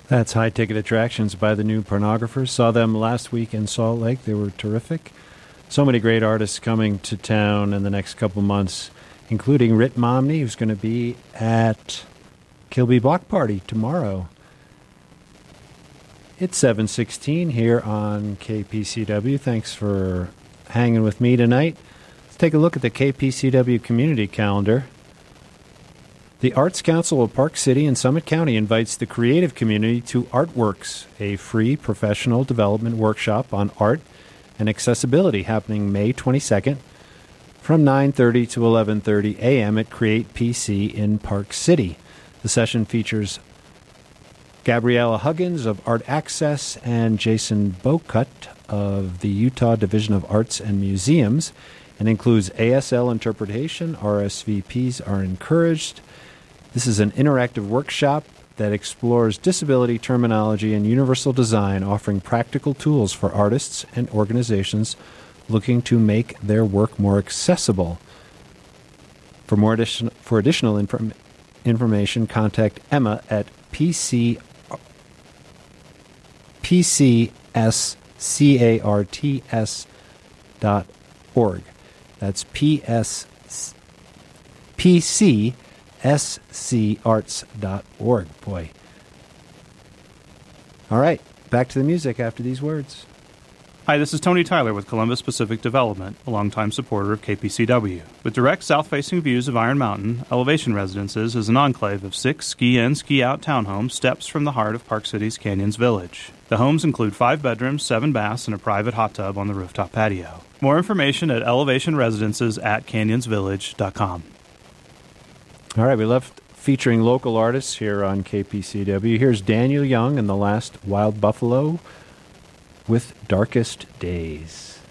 That's High Ticket Attractions by the New Pornographers. Saw them last week in Salt Lake. They were terrific. So many great artists coming to town in the next couple months, including Rit Momney, who's going to be at Kilby Block Party tomorrow. It's 7:16 here on KPCW. Thanks for hanging with me tonight. Let's take a look at the KPCW community calendar. The Arts Council of Park City and Summit County invites the creative community to Artworks, a free professional development workshop on art and accessibility happening May 22nd from 9:30 to 11:30 a.m. at Create PC in Park City. The session features Gabriella Huggins of Art Access and Jason Bocut of the Utah Division of Arts and Museums and includes ASL interpretation. RSVPs are encouraged. This is an interactive workshop that explores disability terminology and universal design, offering practical tools for artists and organizations looking to make their work more accessible. For additional information, contact Emma at pcscarts.org. That's pcscarts.org. Boy. All right, back to the music after these words. Hi, this is Tony Tyler with Columbus Pacific Development, a longtime supporter of KPCW. With direct south-facing views of Iron Mountain, Elevation Residences is an enclave of 6 ski-in, ski-out townhomes steps from the heart of Park City's Canyons Village. The homes include 5 bedrooms, 7 baths, and a private hot tub on the rooftop patio. More information at elevationresidences@canyonsvillage.com. All right, we left featuring local artists here on KPCW. Here's Daniel Young and the Last Wild Buffalo with Darkest Days.